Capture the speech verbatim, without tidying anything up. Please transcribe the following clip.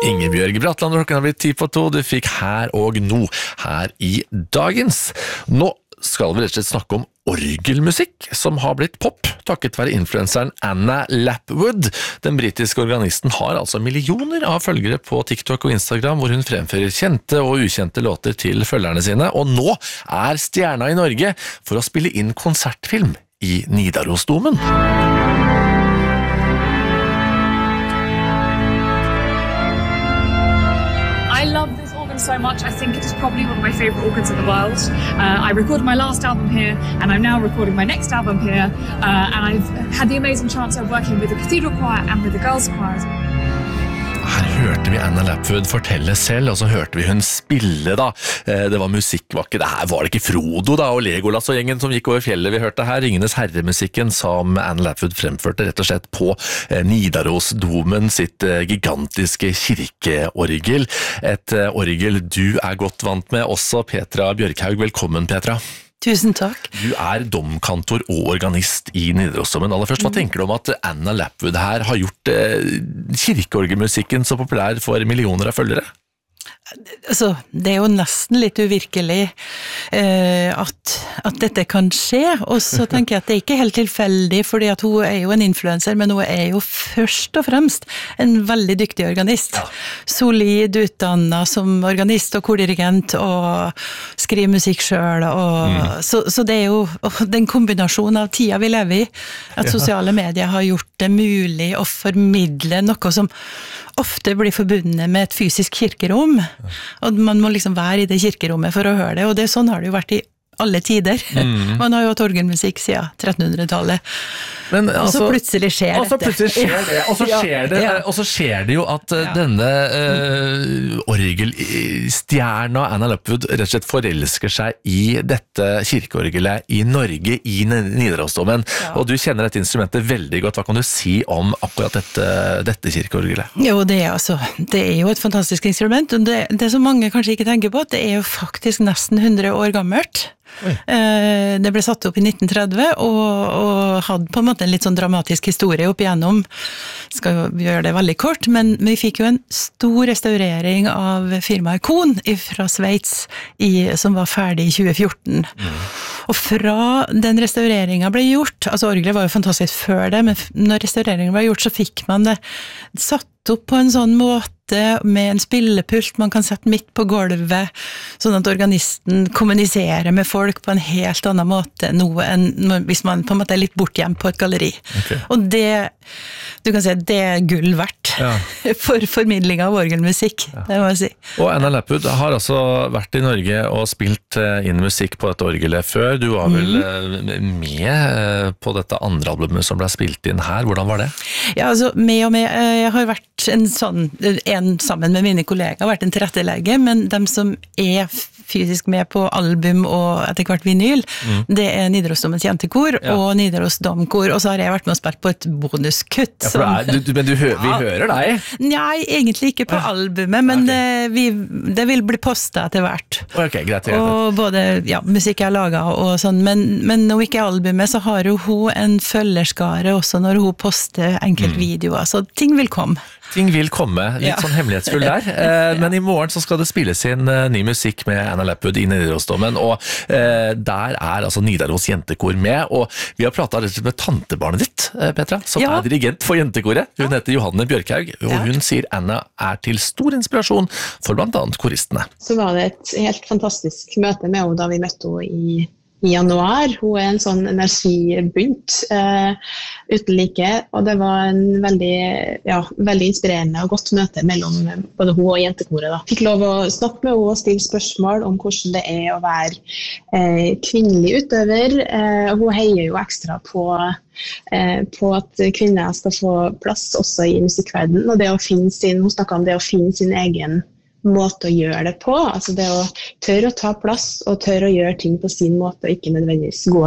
Ingebjørg Bratland, klokken har blitt ti på to. Du fikk Her og Nå her i dagens. Nå skal vi rett og slett snakke om orgelmusikk som har blitt pop, takket være influenseren Anna Lapwood. Den britiske organisten har altså millioner av følgere på TikTok og Instagram, hvor hun fremfører kjente og ukjente låter til følgerne sine, og nå er stjerna i Norge for å spille inn konsertfilm i Nidarosdomen. I love this organ so much. I think it is probably one of my favorite organs in the world. Uh, I recorded my last album here, and I'm now recording my next album here. Uh, and I've had the amazing chance of working with the Cathedral Choir and with the Girls Choir. Her hørte vi Anna Lapwood fortelle selv, og så hørte vi hun spille da. Det var musikk, var ikke det her, var det ikke Frodo da, og Legolas og gjengen som gikk over fjellet vi hørte her, Ringenes herremusikken som Anna Lapwood fremførte rett og slett på Nidarosdomen, sitt gigantiske kirkeorgel. Et orgel du er godt vant med også, Petra Bjørkhaug. Velkommen, Petra. Tusen takk. Du er domkantor og organist i Nidarosdomen. Aller først, hva tenker du om at Anna Lapwood her har gjort eh, kirkeorgelmusikken så populær for millioner av følgere? Altså, det er jo nesten litt uvirkelig eh, at, at dette kan skje, og så tenker jeg at det er ikke helt tilfeldig, fordi at hun er jo en influencer, men hun er jo først og fremst en veldig dyktig organist. Ja. Solid utdannet som organist og kordirigent, og skriver musikk selv, og, mm. så, så det er jo den kombinasjonen av tida vi lever i, at ja. Sosiale medier har gjort det mulig å formidle noe som ofte blir forbundet med et fysisk kirkerom, og man må liksom være i det kirkerommet for å høre det, og det, sånn har det jo vært i alle tider. Mm. Man har jo hatt orgelmusikk siden trettenhundretallet. Men, altså, og så plutselig skjer og så plutselig skjer det. Og så skjer det, ja. Og så skjer det jo at ja. Denne uh, orgelstjerna Anna Lapwood rett og slett forelsker seg i dette kirkeorgelet i Norge, i Nidarosdomen. Ja. Og du kjenner dette instrumentet veldig godt. Hva kan du si om akkurat dette, dette kirkeorgelet? Jo, det er, altså, det er jo et fantastisk instrument, og det, det som mange kanskje ikke tenker på, det er jo faktisk nesten hundre år gammelt. Oi. Det ble satt opp i nitten tretti og, og hadde på en måte en litt sånn dramatisk historie opp igjennom. Skal jo gjøre det veldig kort, men vi fikk jo en stor restaurering av firmaet Kohn fra Sveits i, som var ferdig i tjue fjorten. Mm. Og fra den restaureringen ble gjort, altså orgelet var jo fantastisk før det, men når restaureringen ble gjort så fikk man det satt opp på en sånn måte med en spillepult man kan sette midt på gulvet, sånn at organisten kommuniserer med folk på en helt annen måte noe enn hvis man på en måte er litt bortgjemt på et galleri. Okay. Og det, du kan si, det er gull verdt ja. For formidling av orgelmusikk, ja. Det må jeg si. Og Anna Lapwood har altså vært i Norge og spilt inn musikk på dette orgelet før. Du var vel mm. med på dette andre albumet som ble spilt inn her. Hvordan var det? Ja, altså, med og med, jeg har vært en sånn, en sammen med mine kollegaer, har vært en tilrettelegger, men de som er fysisk med på album og etter hvert vinyl, mm. det er Nidarosdomens jentekor ja. Og Nidaros domkor, og så har jeg vært med og spilt på et bonuskutt. Ja, er, du, men du, hø vi ja. Hører deg? Nei, egentlig ikke på ja. Albumet, men okay. det, vi, det vil bli postet etter hvert. Ok, greit, greit. Og både ja, musikk jeg har laget og sånn, men, men når ikke albumet, så har jo hun en følgerskare også når hun poster enkeltvideoer, mm. så ting vil komme. Ting vil komme, litt ja. Sånn hemmelighetsfull der, eh, men i morgen så skal det spilles inn eh, ny musikk med Anna Lapwood i Nidarosdomen, og eh, der er altså Nidaros jentekor med, og vi har pratet litt med tantebarnet ditt, eh, Petra, som ja. Er dirigent for jentekoret. Hun heter Johanne Bjørkhaug, og ja. Hun sier Anna er til stor inspirasjon for blant annet koristene. Så var det et helt fantastisk møte med henne da vi møtte henne i i januar. Hun er en sånn energibunt uh, uten like, og det var en veldig, ja, veldig inspirerende og godt møte mellom både hun og jentekoret. Da. Fikk lov å snakke med henne og stille spørsmål om hvordan det er å være uh, kvinnelig utøver. Uh, hun heier jo ekstra på uh, på at kvinner skal få plass også i musikkverdenen, og det å finne sin, hun snakket om det å finne sin egen måte å gjøre det på, altså det å tørre å ta plass og tørre å gjøre ting på sin måte og ikke nødvendigvis gå